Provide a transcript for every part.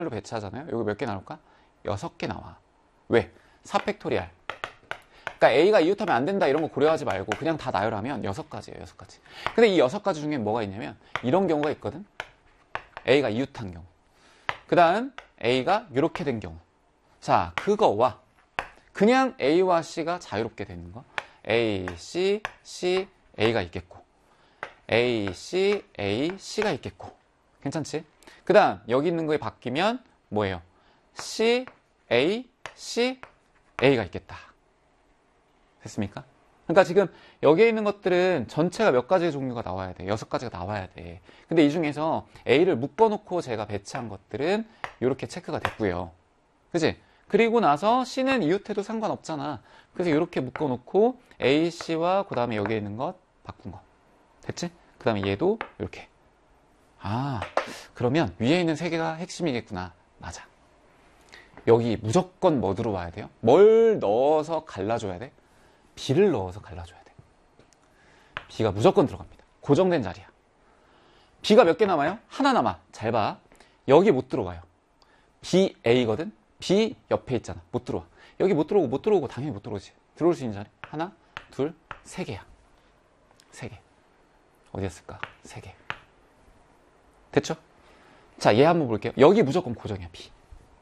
배치하잖아요. 여기 몇 개 나올까? 6개 나와. 왜? 4팩토리알. 그러니까 A가 이웃하면 안 된다 이런 거 고려하지 말고 그냥 다 나열하면 6가지예요. 6가지. 근데 이 6가지 중에 뭐가 있냐면 이런 경우가 있거든. A가 이웃한 경우. 그 다음 A가 이렇게 된 경우. 자, 그거와 그냥 A와 C가 자유롭게 되는 거. A, C, C, A가 있겠고 A, C, A, C가 있겠고. 괜찮지? 그 다음 여기 있는 거에 바뀌면 뭐예요? C, A, C, A가 있겠다. 됐습니까? 그러니까 지금 여기에 있는 것들은 전체가 몇 가지의 종류가 나와야 돼. 6가지가 나와야 돼. 근데 이 중에서 A를 묶어놓고 제가 배치한 것들은 이렇게 체크가 됐고요. 그치? 그리고 나서 C는 이웃해도 상관없잖아. 그래서 이렇게 묶어놓고 A, C와 그 다음에 여기에 있는 것 바꾼 거. 됐지? 그 다음에 얘도 이렇게. 아, 그러면 위에 있는 3개가 핵심이겠구나. 맞아. 여기 무조건 뭐 들어와야 돼요? 뭘 넣어서 갈라줘야 돼? B를 넣어서 갈라줘야 돼. B가 무조건 들어갑니다. 고정된 자리야. B가 몇 개 남아요? 하나 남아. 잘 봐. 여기 못 들어가요. B, A거든? B 옆에 있잖아. 못 들어와. 여기 못 들어오고 당연히 못 들어오지. 들어올 수 있는 자리. 하나, 둘, 3개야. 3개. 어디였을까? 3개. 됐죠? 자, 얘 한번 볼게요. 여기 무조건 고정이야, B.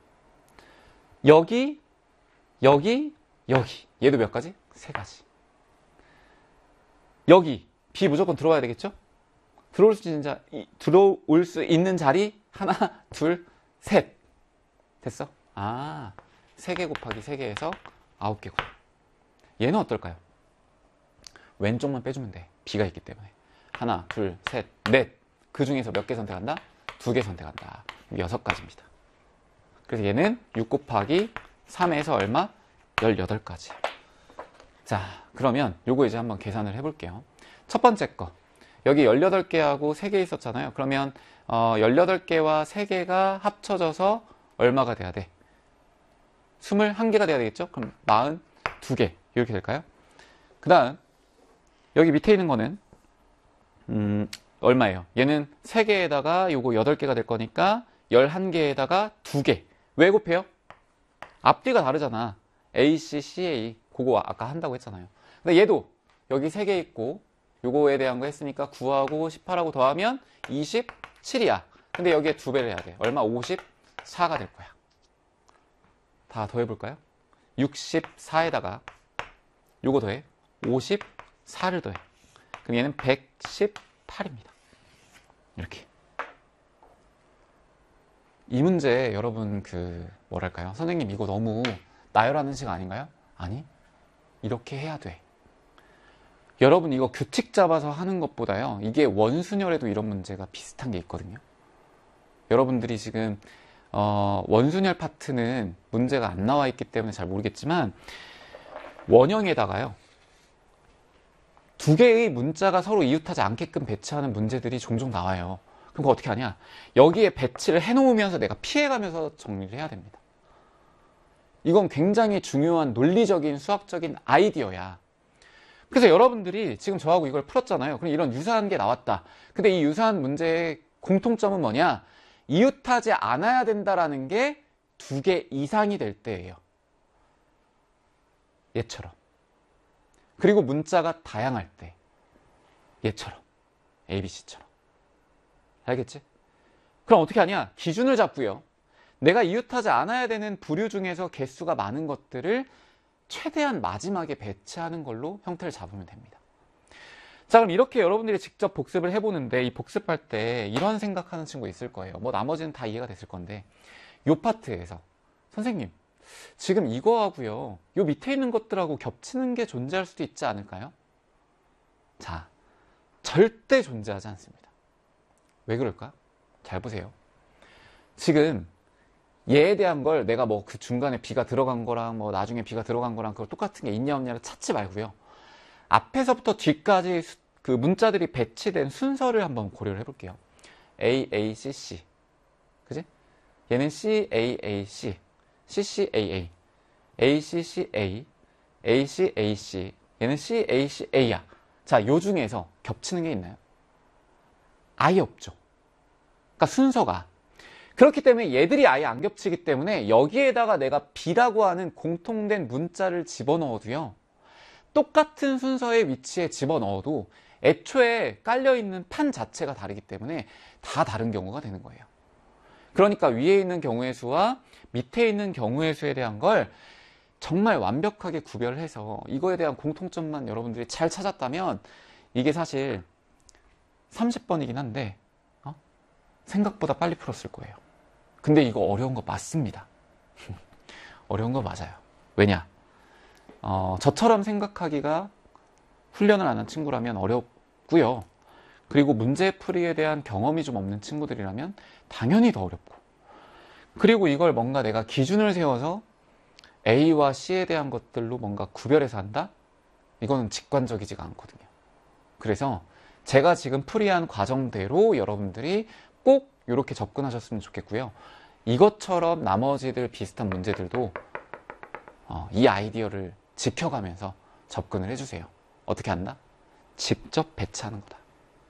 여기, 여기, 여기. 얘도 몇 가지? 3가지. 여기 B 무조건 들어와야 되겠죠? 들어올 수 있는 자리 하나, 둘, 셋. 됐어? 아, 3개 곱하기 3개에서 9개고. 얘는 어떨까요? 왼쪽만 빼주면 돼. B가 있기 때문에. 하나, 둘, 셋, 넷. 그 중에서 몇 개 선택한다? 2개 선택한다. 6가지입니다. 그래서 얘는 6 곱하기 3에서 얼마? 18가지. 자, 그러면 요거 이제 한번 계산을 해볼게요. 첫 번째 거. 여기 18개하고 3개 있었잖아요. 그러면 18개와 3개가 합쳐져서 얼마가 돼야 돼? 21개가 돼야 되겠죠? 그럼 42개. 이렇게 될까요? 그 다음 여기 밑에 있는 거는 얼마예요? 얘는 3개에다가 요거 8개가 될 거니까 11개에다가 2개. 왜 곱해요? 앞뒤가 다르잖아. AC, CA. 그거 아까 한다고 했잖아요. 근데 얘도 여기 3개 있고 요거에 대한 거 했으니까 9하고 18하고 더하면 27이야. 근데 여기에 2배를 해야 돼. 얼마? 54가 될 거야. 다 더해볼까요? 64에다가 요거 더해. 54를 더해. 그럼 얘는 118입니다. 이렇게. 이 문제 여러분 뭐랄까요? 선생님 이거 너무 나열하는 시간 아닌가요? 아니. 이렇게 해야 돼. 여러분 이거 규칙 잡아서 하는 것보다요. 이게 원순열에도 이런 문제가 비슷한 게 있거든요. 여러분들이 지금 원순열 파트는 문제가 안 나와 있기 때문에 잘 모르겠지만 원형에다가요. 2개의 문자가 서로 이웃하지 않게끔 배치하는 문제들이 종종 나와요. 그럼 그거 어떻게 하냐? 여기에 배치를 해놓으면서 내가 피해가면서 정리를 해야 됩니다. 이건 굉장히 중요한 논리적인 수학적인 아이디어야. 그래서 여러분들이 지금 저하고 이걸 풀었잖아요. 그럼 이런 유사한 게 나왔다. 근데 이 유사한 문제의 공통점은 뭐냐? 이웃하지 않아야 된다라는 게 2개 이상이 될 때예요. 얘처럼. 그리고 문자가 다양할 때. 얘처럼. ABC처럼. 알겠지? 그럼 어떻게 하냐? 기준을 잡고요. 내가 이웃하지 않아야 되는 부류 중에서 개수가 많은 것들을 최대한 마지막에 배치하는 걸로 형태를 잡으면 됩니다. 자, 그럼 이렇게 여러분들이 직접 복습을 해보는데 이 복습할 때 이런 생각하는 친구 있을 거예요. 뭐 나머지는 다 이해가 됐을 건데 요 파트에서 선생님 지금 이거하고요 요 밑에 있는 것들하고 겹치는 게 존재할 수도 있지 않을까요? 자, 절대 존재하지 않습니다. 왜 그럴까? 잘 보세요. 지금 얘에 대한 걸 내가 뭐 그 중간에 B가 들어간 거랑 뭐 나중에 B가 들어간 거랑 그거 똑같은 게 있냐 없냐를 찾지 말고요. 앞에서부터 뒤까지 그 문자들이 배치된 순서를 한번 고려를 해볼게요. A, A, C, C. 그지? 얘는 C, A, A, C. C, C, A, A. A, C, C, A. A, C, A, C. 얘는 C, A, C, A야. 자, 요 중에서 겹치는 게 있나요? 아예 없죠. 그러니까 순서가. 그렇기 때문에 얘들이 아예 안 겹치기 때문에 여기에다가 내가 B라고 하는 공통된 문자를 집어넣어도요, 똑같은 순서의 위치에 집어넣어도 애초에 깔려있는 판 자체가 다르기 때문에 다 다른 경우가 되는 거예요. 그러니까 위에 있는 경우의 수와 밑에 있는 경우의 수에 대한 걸 정말 완벽하게 구별해서 이거에 대한 공통점만 여러분들이 잘 찾았다면 이게 사실 30번이긴 한데 생각보다 빨리 풀었을 거예요. 근데 이거 어려운 거 맞습니다. 어려운 거 맞아요. 왜냐? 저처럼 생각하기가 훈련을 안 한 친구라면 어렵고요. 그리고 문제풀이에 대한 경험이 좀 없는 친구들이라면 당연히 더 어렵고, 그리고 이걸 뭔가 내가 기준을 세워서 A와 C에 대한 것들로 뭔가 구별해서 한다? 이거는 직관적이지가 않거든요. 그래서 제가 지금 풀이한 과정대로 여러분들이 꼭 이렇게 접근하셨으면 좋겠고요. 이것처럼 나머지들 비슷한 문제들도 이 아이디어를 지켜가면서 접근을 해주세요. 어떻게 한다? 직접 배치하는 거다.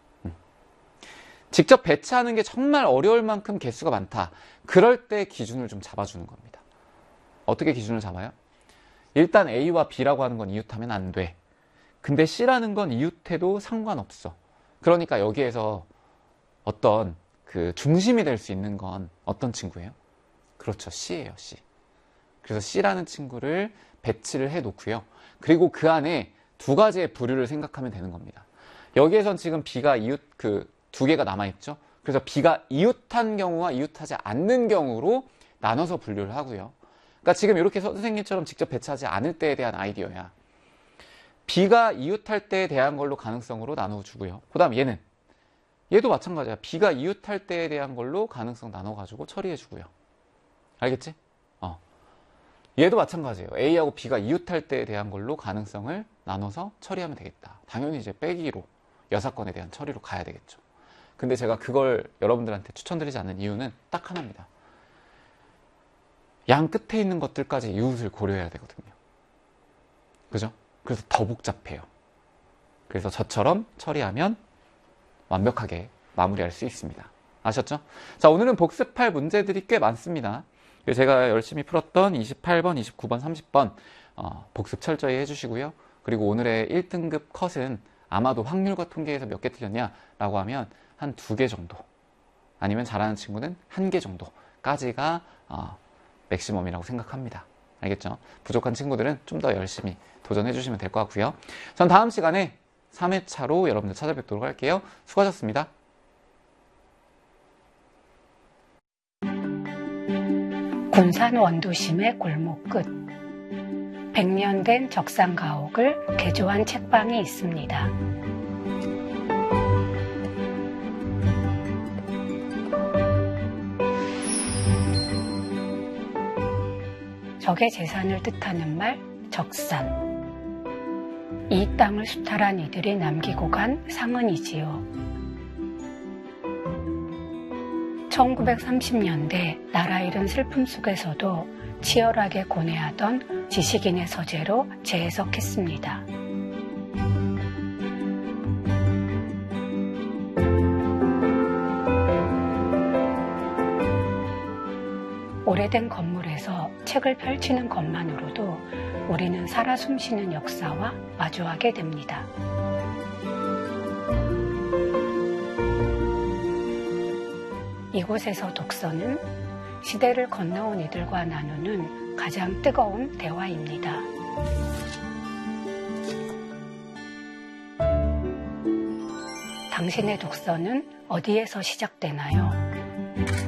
직접 배치하는 게 정말 어려울 만큼 개수가 많다. 그럴 때 기준을 좀 잡아주는 겁니다. 어떻게 기준을 잡아요? 일단 A와 B라고 하는 건 이웃하면 안 돼. 근데 C라는 건 이웃해도 상관없어. 그러니까 여기에서 어떤 그 중심이 될 수 있는 건 어떤 친구예요? 그렇죠. C예요, C. 그래서 C라는 친구를 배치를 해 놓고요. 그리고 그 안에 두 가지의 부류를 생각하면 되는 겁니다. 여기에선 지금 B가 이웃 두 개가 남아있죠. 그래서 B가 이웃한 경우와 이웃하지 않는 경우로 나눠서 분류를 하고요. 그러니까 지금 이렇게 선생님처럼 직접 배치하지 않을 때에 대한 아이디어야. B가 이웃할 때에 대한 걸로 가능성으로 나눠주고요. 그 다음 얘도 마찬가지야. B가 이웃할 때에 대한 걸로 가능성 나눠가지고 처리해주고요. 알겠지? 얘도 마찬가지예요. A하고 B가 이웃할 때에 대한 걸로 가능성을 나눠서 처리하면 되겠다. 당연히 이제 빼기로 여사건에 대한 처리로 가야 되겠죠. 근데 제가 그걸 여러분들한테 추천드리지 않는 이유는 딱 하나입니다. 양 끝에 있는 것들까지 이웃을 고려해야 되거든요. 그죠? 그래서 더 복잡해요. 그래서 저처럼 처리하면 완벽하게 마무리할 수 있습니다. 아셨죠? 자, 오늘은 복습할 문제들이 꽤 많습니다. 제가 열심히 풀었던 28번, 29번, 30번 복습 철저히 해주시고요. 그리고 오늘의 1등급 컷은 아마도 확률과 통계에서 몇 개 틀렸냐라고 하면 한 2개 정도, 아니면 잘하는 친구는 1개 정도까지가 맥시멈이라고 생각합니다. 알겠죠? 부족한 친구들은 좀 더 열심히 도전해 주시면 될 것 같고요. 전 다음 시간에 3회차로 여러분들 찾아뵙도록 할게요. 수고하셨습니다. 군산 원도심의 골목 끝 100년 된 적상 가옥을 개조한 책방이 있습니다. 적의 재산을 뜻하는 말 적산. 이 땅을 수탈한 이들이 남기고 간 상흔이지요. 1930년대 나라 잃은 슬픔 속에서도 치열하게 고뇌하던 지식인의 서재로 재해석했습니다. 오래된 건물에서 책을 펼치는 것만으로도 우리는 살아 숨쉬는 역사와 마주하게 됩니다. 이곳에서 독서는 시대를 건너온 이들과 나누는 가장 뜨거운 대화입니다. 당신의 독서는 어디에서 시작되나요?